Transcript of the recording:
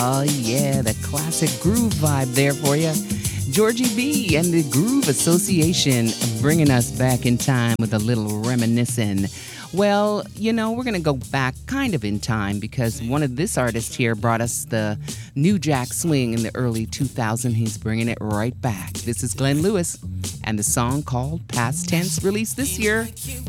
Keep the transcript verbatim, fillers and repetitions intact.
Oh, yeah, the classic groove vibe there for you. Georgie B and the Groove Association bringing us back in time with a little reminiscing. Well, you know, we're going to go back kind of in time because one of this artist here brought us the New Jack Swing in the early two thousands. He's bringing it right back. This is Glenn Lewis and the song called Past Tense, released this year.